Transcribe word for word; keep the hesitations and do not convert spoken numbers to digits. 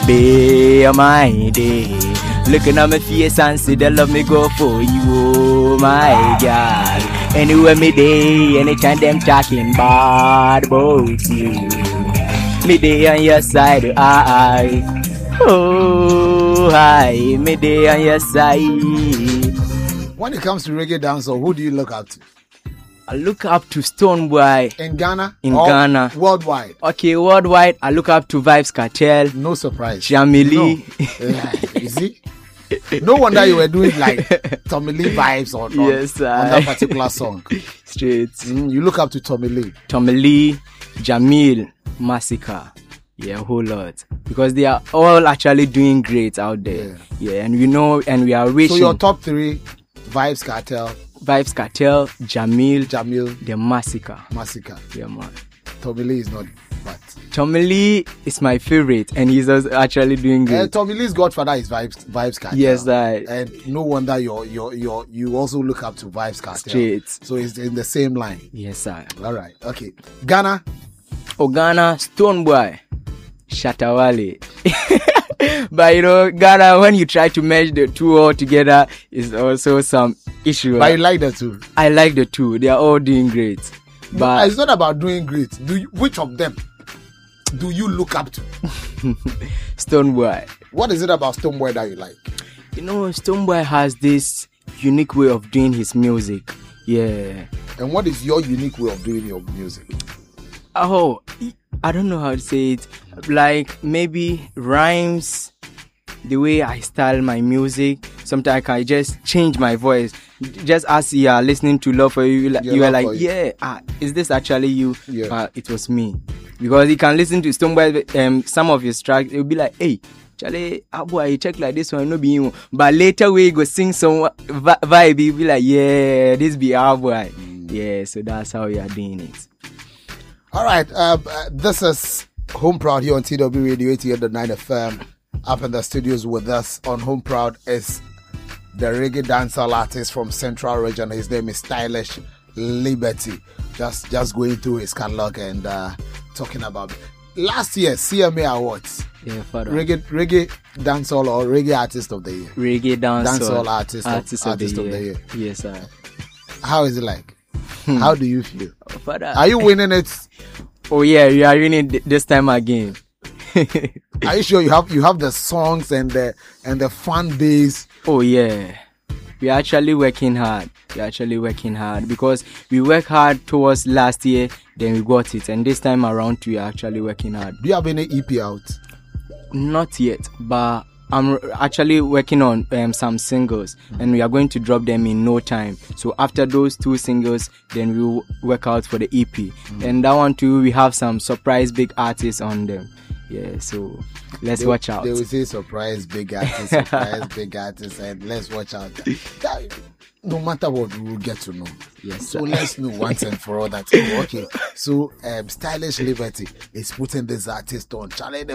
Be my day. Looking at my face and see the love me go for you, my God. Anywhere me day, anytime them talking bad about you. Me day on your side, I. Oh, hi, me day on your side. When it comes to reggae dancehall, who do you look up to? I look up to Stonebwoy. In Ghana? In or Ghana. Worldwide? Okay, worldwide, I look up to Vybz Kartel. No surprise. Jamily. No. Yeah, you see? No wonder you were doing like Tommy Lee vibes on, on, yes, on that particular song. Straight. Mm, you look up to Tommy Lee. Tommy Lee, Jamil, Massacre. Yeah, a whole lot. Because they are all actually doing great out there. Yeah, yeah, and we know, and we are wishing. So your top three, Vybz Kartel. Vybz Kartel, Jamil, Jamil, the Massacre. Massacre. Yeah, man. Tommy Lee is not bad. Tommy Lee is my favorite, and he's also actually doing great. Uh, Tommy Lee's godfather is Vybz Vybz Kartel. Yes, that. And no wonder you're, you're, you're, you also look up to Vybz Kartel. Straight. So it's in the same line. Yes, sir. All right. Okay. Ghana. Oh, Ghana, Stonebwoy, Shatawale. But you know, Ghana, when you try to merge the two all together, is also some issue. But you like the two? I like the two. They are all doing great. No, but it's not about doing great. Do you, which of them do you look up to? Stonebwoy. What is it about Stonebwoy that you like? You know, Stonebwoy has this unique way of doing his music. Yeah. And what is your unique way of doing your music? Oh, I don't know how to say it. Like maybe rhymes, the way I style my music. Sometimes I just change my voice. Just as you are listening to Love For You, you, like, you are like, yeah, ah, is this actually you? Yeah. Uh, it was me. Because you can listen to Stonebwoy, um, some of his tracks, it will be like, hey, Charlie, ah boy, you check like this one, no be you. But later we go sing some vi- vibe, you'll be like, yeah, this be our boy. Mm. Yeah, so that's how we are doing it. All right, uh, uh, this is Home Proud here on T W Radio eighty-eight point nine F M. Up in the studios with us on Home Proud is the reggae dancehall artist from Central Region. His name is Stylish Liberty. Just just going through his catalog and uh, talking about last year C M A Awards. Yeah, father. Reggae reggae dancehall or reggae artist of the year. Reggae dancehall, dancehall artist, artist, of, of, artist the of the year. Yes, sir. How is it like? How do you feel? Oh, father. Are you winning it? Oh yeah, you are winning th- this time again. Are you sure you have you have the songs and the and the fan base? Oh yeah, we are actually working hard. We are actually working hard because we worked hard towards last year, then we got it, and this time around we are actually working hard. Do you have any E P out? Not yet, but I'm actually working on um, some singles, mm-hmm. and we are going to drop them in no time. So after those two singles, then we'll work out for the E P. Mm-hmm. And that one too, we have some surprise big artists on them. Yeah, so let's they, watch out. They will say surprise big artists, surprise big artists, and let's watch out. That, no matter what, we will get to know. Yes. So let's know once and for all that. Okay. So um, Stylish Liberty is putting this artist on. Charlie,